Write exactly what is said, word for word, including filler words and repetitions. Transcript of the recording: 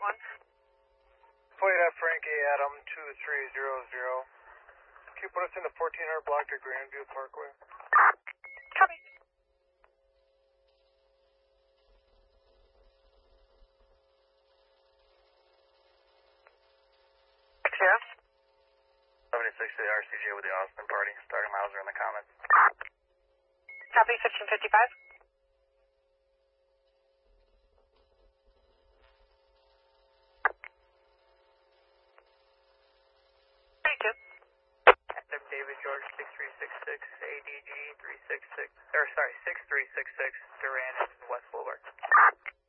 one. Flight F Frankie Adam two three zero zero. Can you put us in the fourteen hundred block to Grandview Parkway? Copy. Zero. seventy-six to the R C J with the Austin party. Starting miles are in the comments. Copy, fifteen fifty-five. thirty-two. David George six three six six, A D G three six six, or sorry, six three six six, Duran in West Boulevard.